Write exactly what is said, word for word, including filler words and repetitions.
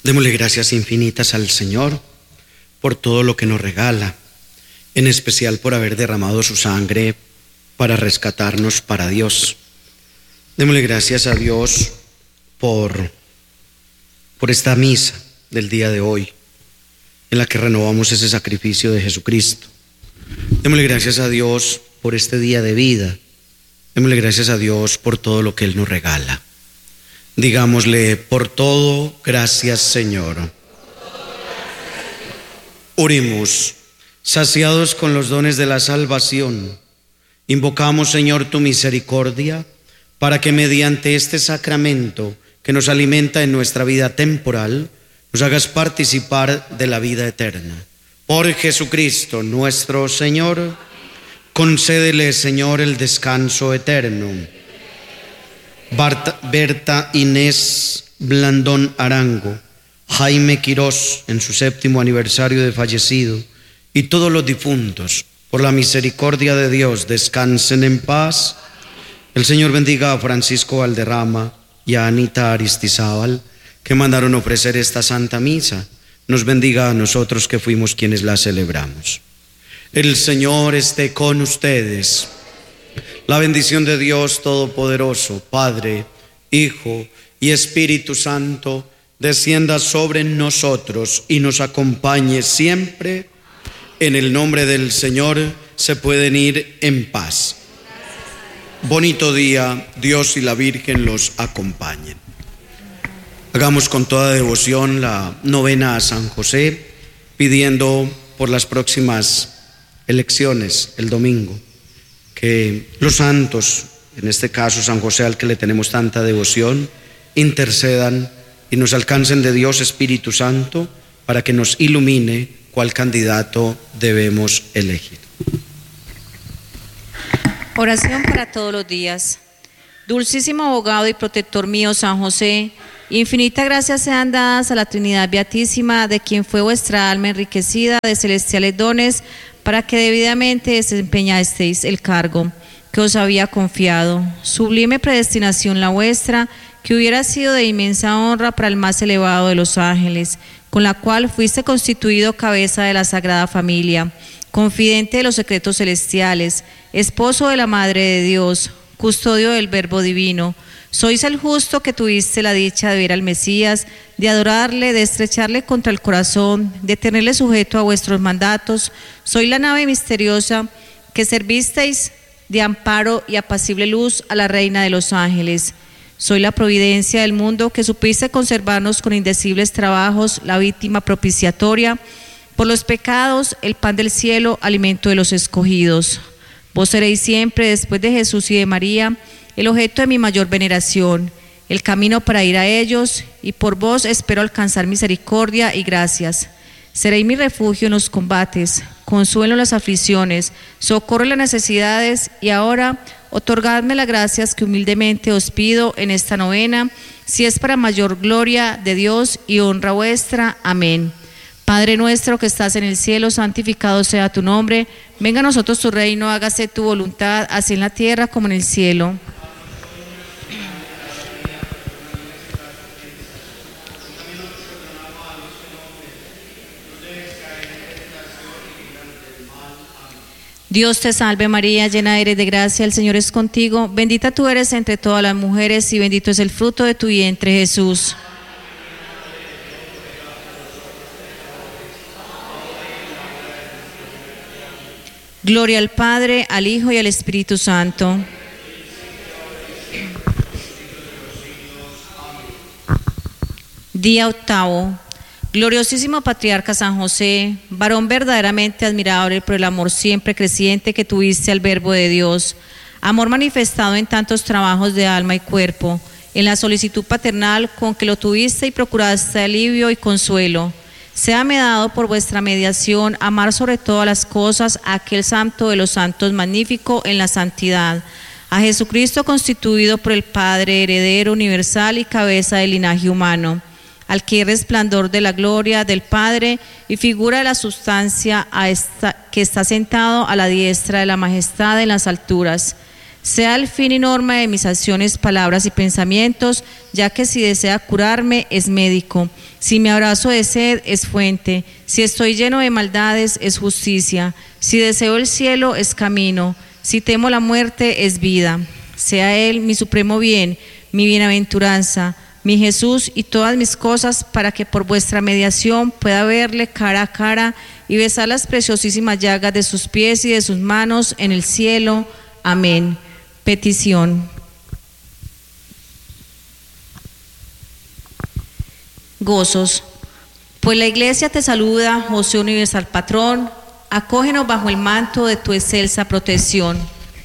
Démosle gracias infinitas al Señor por todo lo que nos regala, en especial por haber derramado su sangre para rescatarnos para Dios. Démosle gracias a Dios por, por esta misa del día de hoy, en la que renovamos ese sacrificio de Jesucristo. Démosle gracias a Dios por este día de vida. Démosle gracias a Dios por todo lo que Él nos regala. Digámosle: por todo, gracias Señor. Oremos. Saciados con los dones de la salvación, invocamos, Señor, tu misericordia, para que mediante este sacramento que nos alimenta en nuestra vida temporal, nos hagas participar de la vida eterna. Por Jesucristo nuestro Señor, concédele, Señor, el descanso eterno. Barta, Berta Inés Blandón Arango, Jaime Quirós en su séptimo aniversario de fallecido, y todos los difuntos, por la misericordia de Dios, descansen en paz. El Señor bendiga a Francisco Valderrama y a Anita Aristizábal, que mandaron ofrecer esta santa misa. Nos bendiga a nosotros que fuimos quienes la celebramos. El Señor esté con ustedes. La bendición de Dios Todopoderoso, Padre, Hijo y Espíritu Santo, descienda sobre nosotros y nos acompañe siempre. En el nombre del Señor se pueden ir en paz. Bonito día, Dios y la Virgen los acompañen. Hagamos con toda devoción la novena a San José, pidiendo por las próximas elecciones el domingo, que los santos, en este caso San José al que le tenemos tanta devoción, intercedan y nos alcancen de Dios Espíritu Santo para que nos ilumine cuál candidato debemos elegir. Oración para todos los días. Dulcísimo abogado y protector mío, San José, infinitas gracias sean dadas a la Trinidad Beatísima, de quien fue vuestra alma enriquecida de celestiales dones, para que debidamente desempeñasteis el cargo que os había confiado. Sublime predestinación la vuestra, que hubiera sido de inmensa honra para el más elevado de los ángeles, con la cual fuiste constituido cabeza de la Sagrada Familia, confidente de los secretos celestiales, esposo de la Madre de Dios, custodio del Verbo Divino. Sois el justo que tuviste la dicha de ver al Mesías, de adorarle, de estrecharle contra el corazón, de tenerle sujeto a vuestros mandatos. Soy la nave misteriosa que servisteis de amparo y apacible luz a la Reina de los Ángeles. Soy la providencia del mundo que supiste conservarnos con indecibles trabajos, la víctima propiciatoria por los pecados, el pan del cielo, alimento de los escogidos. Vos seréis siempre, después de Jesús y de María, el objeto de mi mayor veneración, el camino para ir a ellos, y por vos espero alcanzar misericordia y gracias. Seréis mi refugio en los combates, consuelo en las aflicciones, socorro en las necesidades, y ahora otorgadme las gracias que humildemente os pido en esta novena, si es para mayor gloria de Dios y honra vuestra. Amén. Padre nuestro que estás en el cielo, santificado sea tu nombre. Venga a nosotros tu reino, hágase tu voluntad, así en la tierra como en el cielo. Dios te salve María, llena eres de gracia, el Señor es contigo. Bendita tú eres entre todas las mujeres y bendito es el fruto de tu vientre, Jesús. Gloria al Padre, al Hijo y al Espíritu Santo. Día octavo. Gloriosísimo Patriarca San José, varón verdaderamente admirable por el amor siempre creciente que tuviste al Verbo de Dios, amor manifestado en tantos trabajos de alma y cuerpo, en la solicitud paternal con que lo tuviste y procuraste alivio y consuelo. Séame dado por vuestra mediación amar sobre todas las cosas a aquel santo de los santos magnífico en la santidad, a Jesucristo constituido por el Padre, heredero universal y cabeza del linaje humano, al que es resplandor de la gloria del Padre y figura de la sustancia a esta, que está sentado a la diestra de la majestad en las alturas. sea el fin y norma de mis acciones, palabras y pensamientos, ya que si desea curarme es médico, si me abrazo de sed es fuente, si estoy lleno de maldades es justicia, si deseo el cielo es camino, si temo la muerte es vida. Sea Él mi supremo bien, mi bienaventuranza, mi Jesús y todas mis cosas, para que por vuestra mediación pueda verle cara a cara y besar las preciosísimas llagas de sus pies y de sus manos en el cielo. Amén. Petición. Gozos. Pues la Iglesia te saluda, José Universal Patrón, acógenos bajo el manto de tu excelsa protección.